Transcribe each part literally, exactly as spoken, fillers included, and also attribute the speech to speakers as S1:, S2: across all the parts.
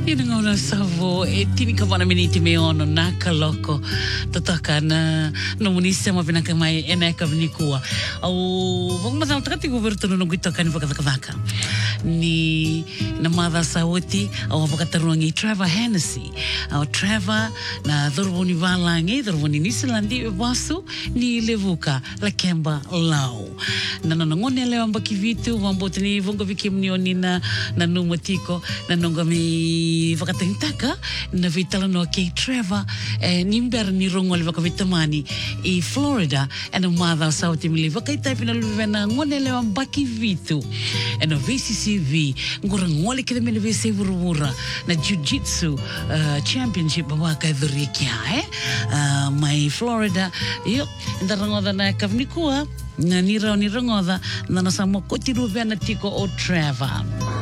S1: Ina ngona savo e tini ka wana miniti me ono na ka loko tataka na no munisi ma vinaka mai e na ka vinikua au vong masa takati governo no gito kan vakavaka ni na mother sawoti au vakataruangi Trevor Hennessy au Trevor na dorvoni valangi dorvoni nisilandi vasu ni levuka la kemba lau na na ngone le amba kivitu vambotini vongo vikimni onina na numatiko na nonga mi vakatintaka na vitala no ke Trevor e nimber ni rongo le vakavitamani i Florida and a mother sauti mili vakaita pina luvena ngone le amba kivitu and a V C C V ngora ngole kile mele vese vurura na jiu-jitsu uh, championship waka dhurikia eh uh, my Florida yo ndarangoda na kavnikua na nira ni rangoda na nasamo kotiru vena tiko o Trevor.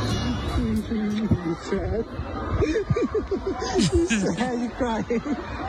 S2: Sad, you crying.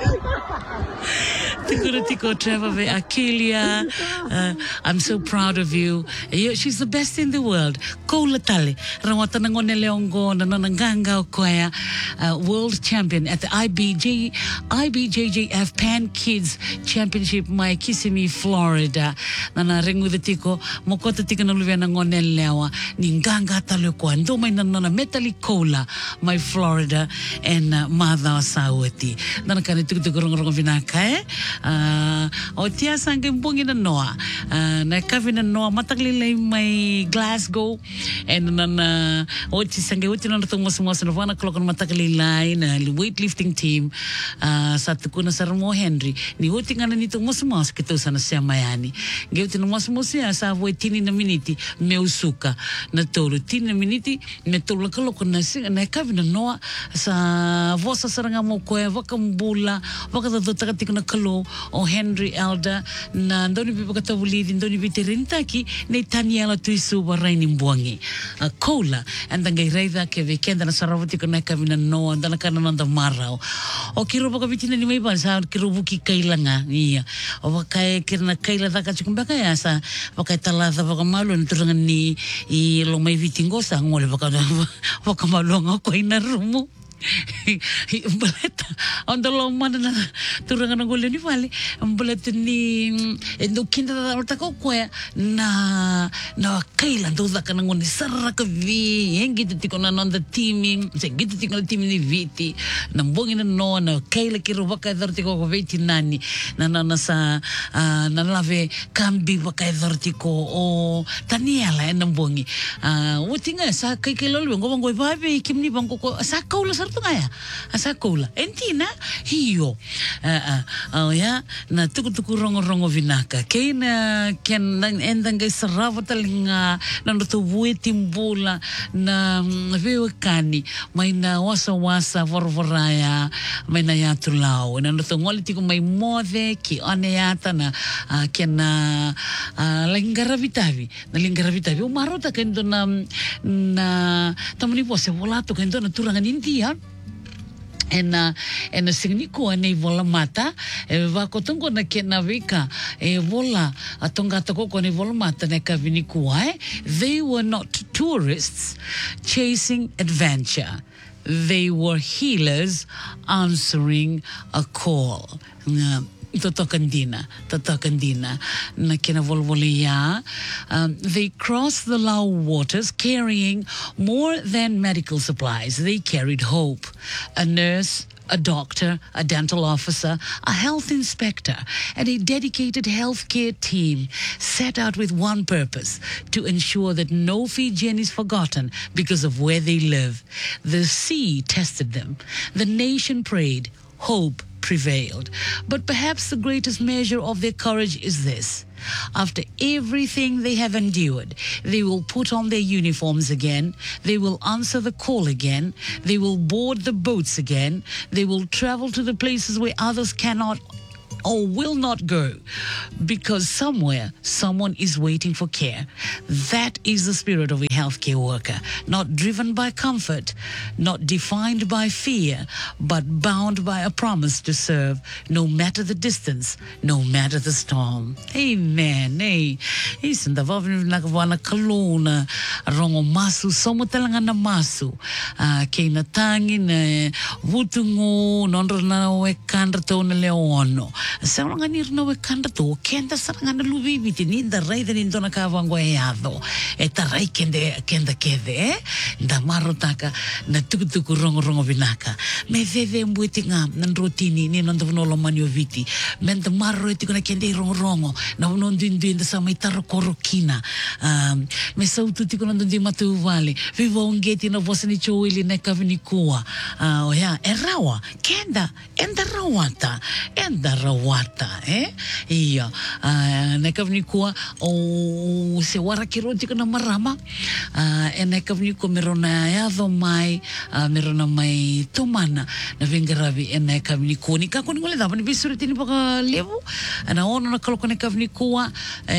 S1: Tikura tiko Trevor ve Akelia. Uh, I'm so proud of you. you. She's the best in the world. Koula tale. Rawata nangone leongo na nananganga okoya. Uh, world champion at the I B J I B J J F Pan Kids Championship mai Kissimmee, Florida. Nana rengu de tiko mokota tika na luvia nangone lewa. Ninganga tale kwa ndo mai nana metali koula my Florida and uh, mother Sauti. Nana kani tuku tuku rongo rongo vinaka eh. Uh, o tia sange mpungi na noa. Uh, na kavi na noa mataklilay may Glasgow and nana o ti sange uti na natong masumosa na one o'clock na mataklilay na weightlifting team uh, sa tukuna sa Ramo Henry ni uti nga na nitong masumosa kito sa na siya mayani. Gawti na masumosa siya sa avoy tini na miniti me usuka na tolo tini na miniti me tolo kaloko na siya na kavi na noa sa vosa saranga mo koe vakambula vakatatatika na kalo o Henry Elder na ndoni bibakatawulidi ndoni biterintaki na Taniela tuisu waraini mbuangi uh, kola andangai reida ke vekenda na saravati kana kavina no andana kana nanda marao o kiro baka vitina ni mai bansa kiro buki kailanga ia o baka kirna kaila daka chikumbaka ya sa baka talada baka malu nturanga ni i lo mai vitingosa ngole baka baka malonga ko ina rumu baleta onda lo mana na turanga na gole ni vale baleta ni endo kinda da orta ko kwa na na kaila ndo da kana ngone saraka vi engi tiko na nanda teaming se gitu tiko na team ni viti na mbongi na no na kaila kiro baka dorti ko viti nani na na na sa na lave kambi baka dorti ko o Taniela na mbongi utinga sa kai kai lo ngo ngo babe kimni bangko ko sa kaula sarto ngaya asa kaula entina hiyo uh, uh, oh ya na tuku tuku rongo rongo vinaka keina ken endang guys sarava talinga na to bueti mbula na veo kani mai na wasa wasa vorvoraya mai na yatu lao na to ngoli tiku mai mode ki one yata na uh, ken na uh, lingara vitavi na lingara vitavi o marota kendo na na tamani pose volato kendo na turanga nintia ena ena signiko nei vola mata e va kotongo na kena vika e vola atonga toko ko nei vola mata ne ka viniku ai they were not tourists chasing adventure, they were healers answering a call. uh, Totokandina, Totokandina, Nakina Volvolia. Um, they crossed the Lao waters carrying more than medical supplies. They carried hope. A nurse, a doctor, a dental officer, a health inspector, and a dedicated healthcare team set out with one purpose: to ensure that no Fijian is forgotten because of where they live. The sea tested them. The nation prayed. Hope prevailed. But perhaps the greatest measure of their courage is this: after everything they have endured, they will put on their uniforms again, they will answer the call again, they will board the boats again, they will travel to the places where others cannot or will not go because somewhere someone is waiting for care. That is the spirit of a healthcare worker, not driven by comfort, not defined by fear, but bound by a promise to serve no matter the distance, no matter the storm. Amen. Hey, isn't the nakavana kaluna rongo masu somutalanga na masu kei na tangi na wutungu nondra na we kandra to na leono saranga nir na we kandra to kenda saranga na lubibiti ninda rai da nindo na kavango e ado e tarai kende kenda kede nda marotaka na tukutuku rongo rongo binaka me veve mbuiti nga na rotini ni nonda vunolo manioviti men da marro eti kuna kende rongo rongo na unondo indu sa mai taro korokina um, me sautu tiko na ndi matu vale viva ungeti na vosa ni choili na kavini kuwa uh, ya erawa kenda enda rawata enda rawata eh iya uh, na kavini kuwa o se wara kiro tiko na marama uh, na kavini kuwa merona yadho mai uh, merona mai tomana na vingaravi na kavini kuwa ni kako ni ngole dapa ni bisuriti ni baka levu na ono na kaloko na kavini kuwa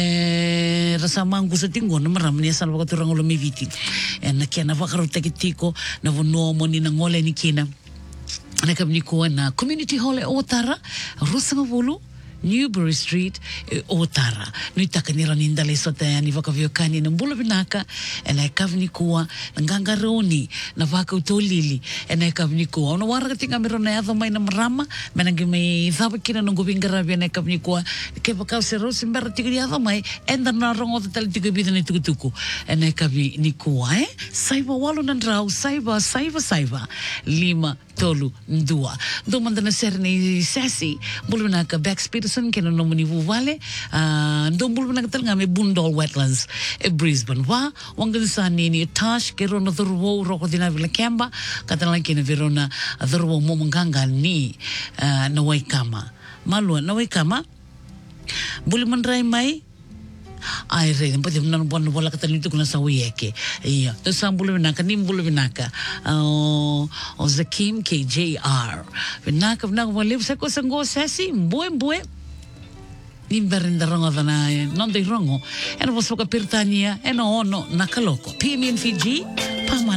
S1: eh, rasa mangu sa tingo na marama ni asal baka turang ulo miviti na kia na wakaruta kitiko na vonoa moni na ngole ni kina na kavini kuwa na community hall e Otara Rusanga Vulu Newbury Street, Otara. Nui taka nira nindale sota ya ni wakaviokani na mbula binaka ena e kavini kuwa na ngangaroni na waka utolili ena e kavini kuwa. Ona wara katinga mero na yadho mai na marama menangi mai thapa kina nungu bingarabi ena e kavini kuwa ke wakau se rosi mbara tigiri yadho mai enda na rongo tatali tiga bida ni tukutuku ena e kavini kuwa eh? Saiva walu na ndrau, saiva, saiva, saiva lima tolu ndua. Do mandana serni sesi mbula binaka backspeed kena no mani vale uh, ndo mbulu na katal ngame Boondall Wetlands e Brisbane wa wanga sani ni tash kero no thurwo roko dina vila kemba katal kena verona thurwo momanganga ni uh, na waikama malua na waikama bulu mandrai mai ai re tempat dia benar buat bola kata itu kena sawi yake iya tu sambulu binaka ni bulu binaka oh uh, Zakim K J R binaka binaka boleh saya ko sanggo sesi mboe mboe Nimberin rongo dana non de rongo eno posso capirtania eno ono nakaloko P M N Fiji pama